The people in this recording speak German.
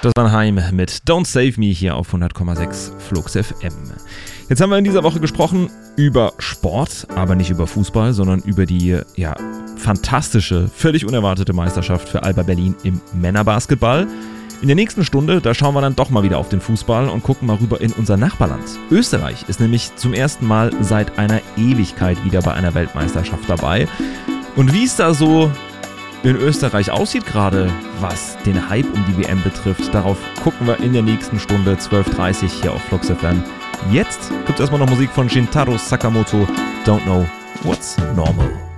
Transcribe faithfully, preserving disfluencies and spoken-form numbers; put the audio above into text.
Das war Heim mit Don't Save Me hier auf hundert Komma sechs Flux F M. Jetzt haben wir in dieser Woche gesprochen über Sport, aber nicht über Fußball, sondern über die ja, fantastische, völlig unerwartete Meisterschaft für Alba Berlin im Männerbasketball. In der nächsten Stunde, da schauen wir dann doch mal wieder auf den Fußball und gucken mal rüber in unser Nachbarland. Österreich ist nämlich zum ersten Mal seit einer Ewigkeit wieder bei einer Weltmeisterschaft dabei. Und wie es da so in Österreich aussieht gerade, was den Hype um die W M betrifft, darauf gucken wir in der nächsten Stunde zwölf Uhr dreißig hier auf Flux F M. Jetzt gibt es erstmal noch Musik von Shintaro Sakamoto, Don't Know What's Normal.